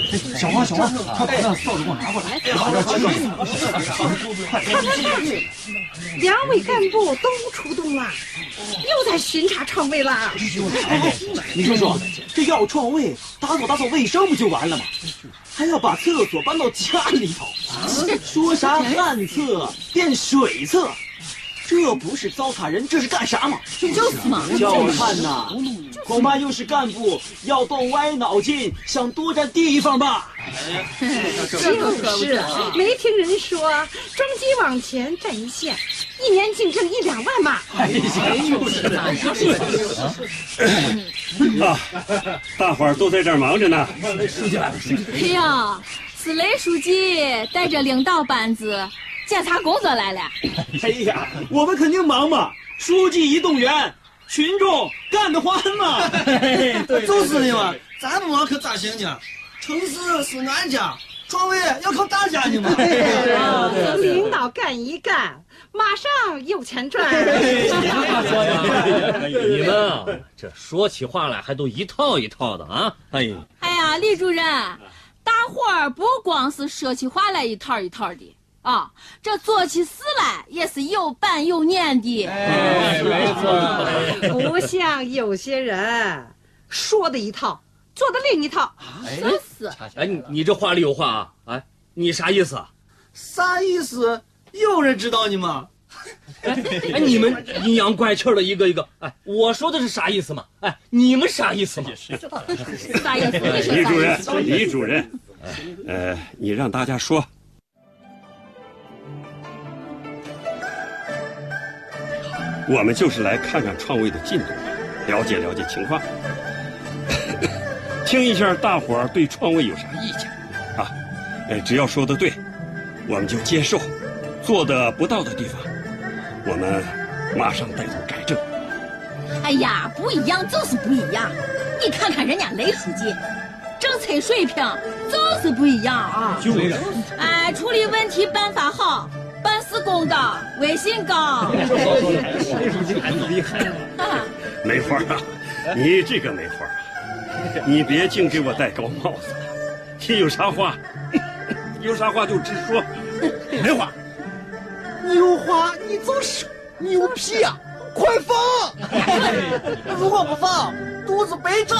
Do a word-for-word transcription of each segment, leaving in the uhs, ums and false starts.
小花，小花，快把那扫帚给我拿过来！好点激动！快！ 看看看，两位干部都出动了，又在巡查创卫啦。 你说说，这要创卫，打扫打扫卫生不就完了吗？还要把厕所搬到家里头，说啥旱厕变水厕。 这不是糟蹋人，这是干啥嘛？ 就是嘛！ 叫我看呐，恐怕又是干部要动歪脑筋，想多占地方吧？ 就是啊，没听人说中基往前占一线，一年净挣一两万嘛。 哎呀，就是啊，大伙儿都在这儿忙着呢。 书记来了， 哎呀，是雷书记带着领导班子。 检查工作来了。 哎呀，我们肯定忙嘛！书记一动员，群众干得欢嘛！ 对，就是的嘛，咱不忙可咋行呢？城市是俺家，创卫要靠大家呢嘛。 领导干一干，马上有钱赚。 你们啊，这说起话来还都一套一套的啊！哎呀， 哎呀，李主任，大伙儿不光是说起话来一套一套的。 啊，这做起事来也是有板有眼的。 哎，没错， 不像有些人说的一套，做的另一套。 真是。 哎，你你这话里有话啊！哎，你啥意思啊？ 啥意思？有人知道你吗？ 哎，你们阴阳怪气的一个一个，哎，我说的是啥意思嘛？哎，你们啥意思嘛？ 啥意思？ 李主任，李主任，呃，你让大家说。 我们就是来看看创卫的进度，了解了解情况，听一下大伙儿对创卫有啥意见啊？呃，只要说的对，我们就接受；做的不到的地方，我们马上带头改正。 哎呀，不一样就是不一样。你看看人家雷书记，政策水平就是不一样啊。 就是。 哎，处理问题办法好。 办事公道，威信高。 雷书记还厉害了。 梅花啊，你这个梅花啊，你别净给我戴高帽子了。你有啥话，有啥话就直说。 梅花，你有话你就说，你有屁呀、啊，快放！如果不放，肚子白胀。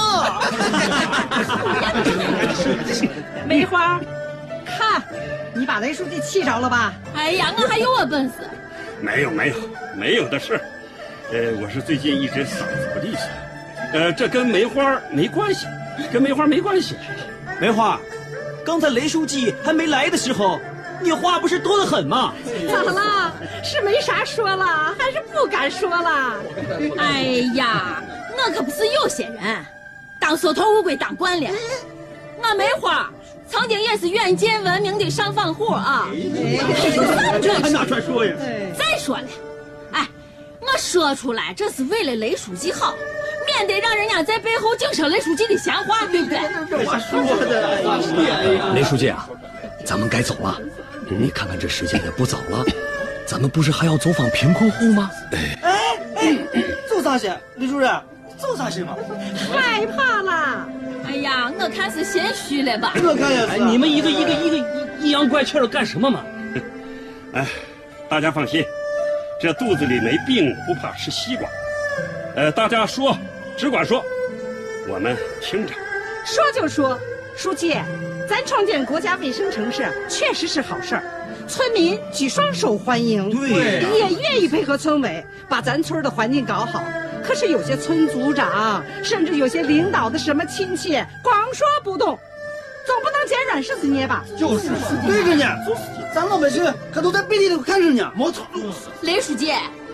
梅花，看。 你把雷书记气着了吧？ 哎呀，我还有我本事。 没有没有没有的事，呃，我是最近一直嗓子不利索，呃，这跟梅花没关系，跟梅花没关系。 梅花，刚才雷书记还没来的时候，你话不是多得很吗？ 咋了？是没啥说了，还是不敢说了？ 哎呀，我可不是有些人，当缩头乌龟当惯了。我梅花。 曾经也是远近闻名的上访户啊！ 这还拿出来说呀？ 再说了，哎，我说出来这是为了雷书记好，免得让人家在背后净说雷书记的闲话，对不对？ 这话说的， 雷书记啊，咱们该走了。你看看这时间也不早了，咱们不是还要走访贫困户吗？ 哎哎，走啥去？李主任，走啥去嘛？ 害怕了。 哎呀，我看是心虚了吧？ 我看也是。 哎，你们一个一个一个阴阳怪气的干什么嘛？ 哎，大家放心，这肚子里没病不怕吃西瓜。呃，大家说，只管说，我们听着。 说就说，书记，咱创建国家卫生城市确实是好事儿，村民举双手欢迎， 对， 也愿意配合村委把咱村的环境搞好。 可是有些村组长，甚至有些领导的什么亲戚，光说不动，总不能捡软柿子捏吧？ 就是，对着呢，咱老百姓可都在背地里看着呢，没错。 雷书记，